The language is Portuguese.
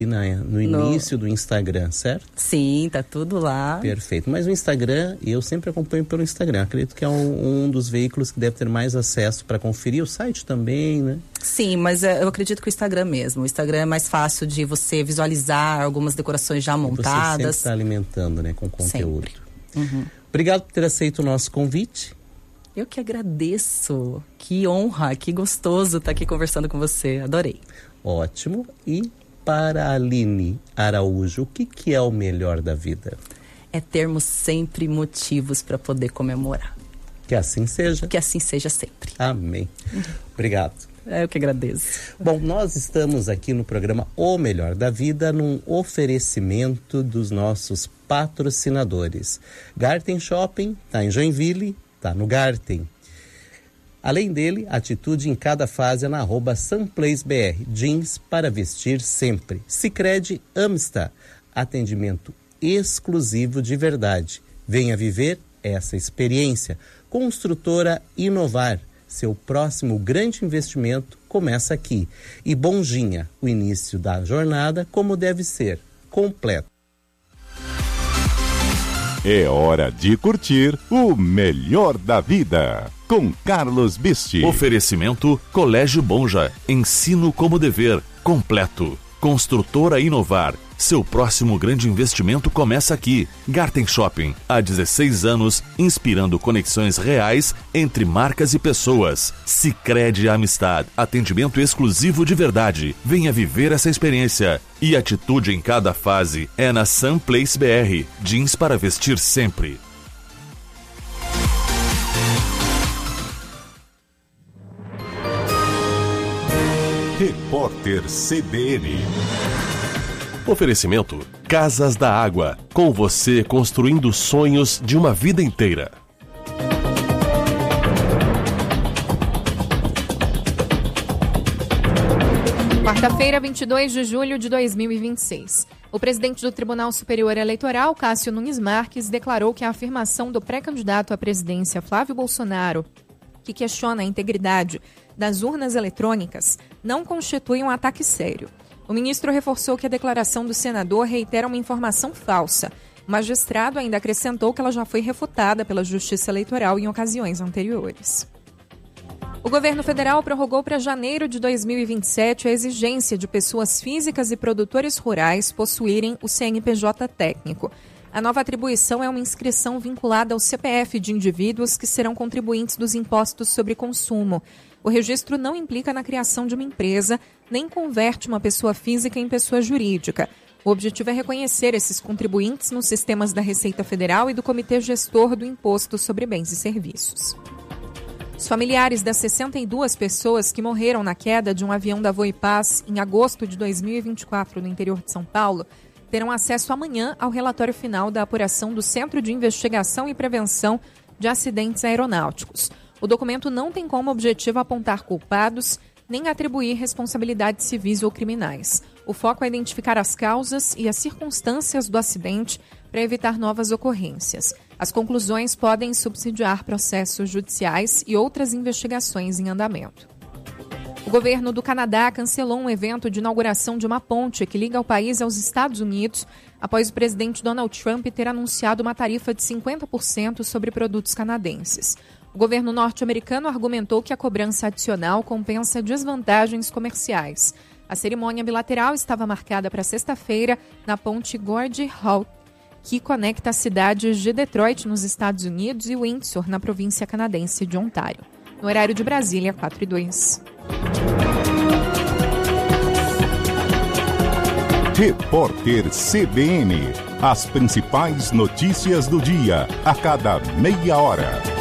no início do Instagram, certo? Sim, tá tudo lá. Perfeito. Mas o Instagram, eu sempre acompanho pelo Instagram. Acredito que é um dos veículos que deve ter mais acesso para conferir. O site também, né? Sim, mas eu acredito que o Instagram mesmo. O Instagram é mais fácil de você visualizar algumas decorações já montadas. Você sempre está alimentando, né, com conteúdo. Uhum. Obrigado por ter aceito o nosso convite. Eu que agradeço. Que honra, que gostoso estar aqui conversando com você. Adorei. Ótimo. E para a Aline Araújo, o que é o melhor da vida? É termos sempre motivos para poder comemorar. Que assim seja. Que assim seja sempre. Amém. Obrigado. Eu que agradeço. Bom, nós estamos aqui no programa O Melhor da Vida num oferecimento dos nossos patrocinadores. Garten Shopping, está em Joinville, está no Garten. Além dele, atitude em cada fase é na @sunplacebr. Jeans para vestir sempre. Sicredi Amsta. Atendimento exclusivo de verdade. Venha viver essa experiência. Construtora Inovar. Seu próximo grande investimento começa aqui. E Bonjinha. O início da jornada como deve ser. Completo. É hora de curtir o melhor da vida, com Carlos Bisti. Oferecimento Colégio Bonja, ensino como dever, completo. Construtora Inovar, seu próximo grande investimento começa aqui. Garten Shopping, há 16 anos, inspirando conexões reais entre marcas e pessoas. Sicredi Amistad, atendimento exclusivo de verdade. Venha viver essa experiência. E atitude em cada fase é na Sunplace BR. Jeans para vestir sempre. Repórter CBN. Oferecimento Casas da Água, com você construindo sonhos de uma vida inteira. Quarta-feira, 22 de julho de 2026. O presidente do Tribunal Superior Eleitoral, Cássio Nunes Marques, declarou que a afirmação do pré-candidato à presidência, Flávio Bolsonaro, que questiona a integridade das urnas eletrônicas, não constitui um ataque sério. O ministro reforçou que a declaração do senador reitera uma informação falsa. O magistrado ainda acrescentou que ela já foi refutada pela Justiça Eleitoral em ocasiões anteriores. O governo federal prorrogou para janeiro de 2027 a exigência de pessoas físicas e produtores rurais possuírem o CNPJ técnico. A nova atribuição é uma inscrição vinculada ao CPF de indivíduos que serão contribuintes dos impostos sobre consumo. O registro não implica na criação de uma empresa, nem converte uma pessoa física em pessoa jurídica. O objetivo é reconhecer esses contribuintes nos sistemas da Receita Federal e do Comitê Gestor do Imposto sobre Bens e Serviços. Os familiares das 62 pessoas que morreram na queda de um avião da Voipaz em agosto de 2024 no interior de São Paulo terão acesso amanhã ao relatório final da apuração do Centro de Investigação e Prevenção de Acidentes Aeronáuticos. O documento não tem como objetivo apontar culpados nem atribuir responsabilidades civis ou criminais. O foco é identificar as causas e as circunstâncias do acidente para evitar novas ocorrências. As conclusões podem subsidiar processos judiciais e outras investigações em andamento. O governo do Canadá cancelou um evento de inauguração de uma ponte que liga o país aos Estados Unidos após o presidente Donald Trump ter anunciado uma tarifa de 50% sobre produtos canadenses. O governo norte-americano argumentou que a cobrança adicional compensa desvantagens comerciais. A cerimônia bilateral estava marcada para sexta-feira na ponte Gordie Howe, que conecta as cidades de Detroit, nos Estados Unidos, e Windsor, na província canadense de Ontário. No horário de Brasília, 4:02. Repórter CBN. As principais notícias do dia, a cada meia hora.